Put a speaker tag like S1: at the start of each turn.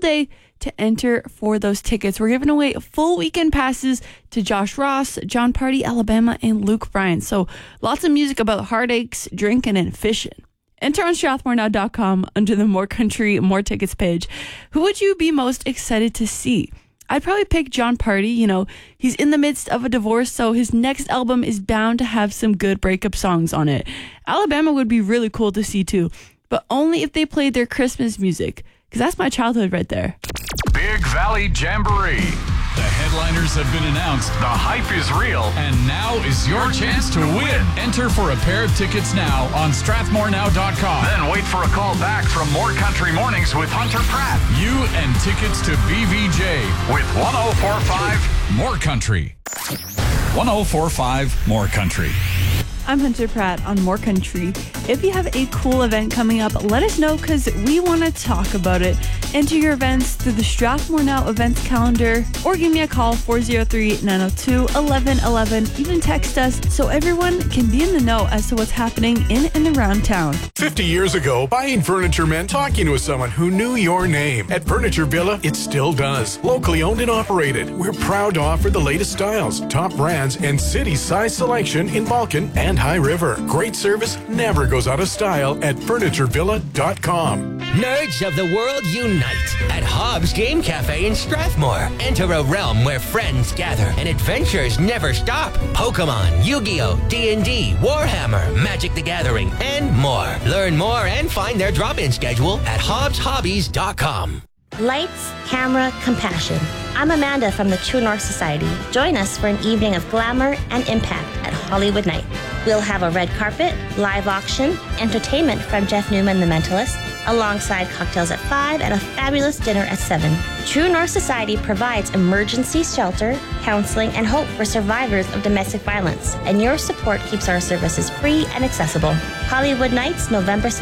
S1: day to enter for those tickets. We're giving away full weekend passes to Josh Ross, John Party, Alabama, and Luke Bryan. So lots of music about heartaches, drinking, and fishing. Enter on StrathmoreNow.com under the More Country, More Tickets page. Who would you be most excited to see? I'd probably pick John Party. You know, he's in the midst of a divorce, so his next album is bound to have some good breakup songs on it. Alabama would be really cool to see too, but only if they played their Christmas music, because that's my childhood right there.
S2: Big Valley Jamboree. The headliners have been announced. The hype is real. And now is your chance to win. Enter for a pair of tickets now on StrathmoreNow.com. Then wait for a call back from More Country Mornings with Hunter Pratt. You and tickets to BVJ with 104.5 More Country. 104.5 More Country.
S1: I'm Hunter Pratt on More Country. If you have a cool event coming up, let us know because we want to talk about it. Enter your events through the Strathmore Now events calendar or give me a call 403-902-1111. Even text us so everyone can be in the know as to what's happening in and around town.
S3: 50 years ago, buying furniture meant talking to someone who knew your name. At Furniture Villa, it still does. Locally owned and operated, we're proud to offer the latest styles, top brands, and city-size selection in Balkan and High River. Great service never goes out of style at FurnitureVilla.com.
S4: Nerds of the world unite at Hobbs Game Cafe in Strathmore. Enter a realm where friends gather and adventures never stop. Pokemon, Yu-Gi-Oh!, D&D, Warhammer, Magic the Gathering, and more. Learn more and find their drop-in schedule at HobbsHobbies.com.
S5: Lights, camera, compassion. I'm Amanda from the True North Society. Join us for an evening of glamour and impact at Hollywood Night. We'll have a red carpet, live auction, entertainment from Jeff Newman, The Mentalist, alongside cocktails at 5 and a fabulous dinner at 7. True North Society provides emergency shelter, counseling, and hope for survivors of domestic violence, and your support keeps our services free and accessible. Hollywood Nights, November 7th.